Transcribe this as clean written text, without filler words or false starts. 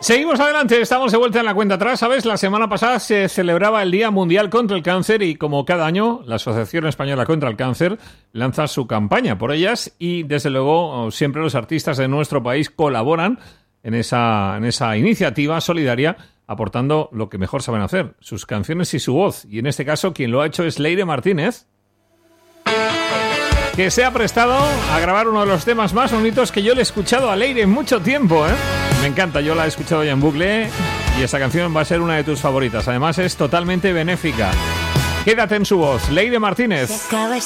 Seguimos adelante, estamos de vuelta en la cuenta atrás. ¿Sabes? La semana pasada se celebraba el Día Mundial contra el Cáncer y como cada año la Asociación Española contra el Cáncer lanza su campaña por ellas y desde luego siempre los artistas de nuestro país colaboran en esa iniciativa solidaria aportando lo que mejor saben hacer, sus canciones y su voz. Y en este caso quien lo ha hecho es Leire Martínez, que se ha prestado a grabar uno de los temas más bonitos que yo le he escuchado a Leire en mucho tiempo, ¿eh? Me encanta, yo la he escuchado ya en bucle y esa canción va a ser una de tus favoritas. Además es totalmente benéfica. Quédate en su voz, Leire Martínez.